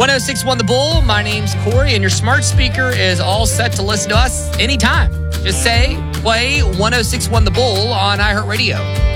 1061 The Bull. My name's Corey, and your smart speaker is all set to listen to us anytime. Just say, play 1061 The Bull on iHeartRadio.